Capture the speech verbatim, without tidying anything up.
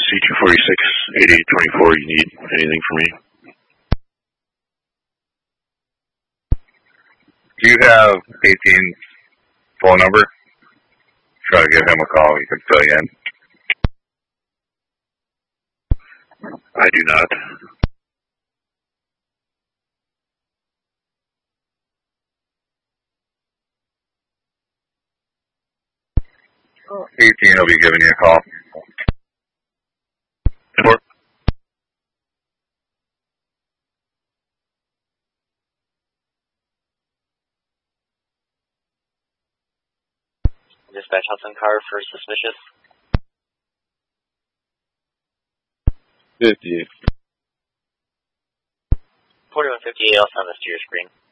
C two forty-six, eighty-eight twenty-four. You need anything from me? Do you have eighteen's phone number? Try to give him a call. He can fill you in. I do not. eighteen will be giving you a call. Four. Dispatch Hudson car for suspicious. fifty. forty-one fifty-eight, I'll send this to your screen.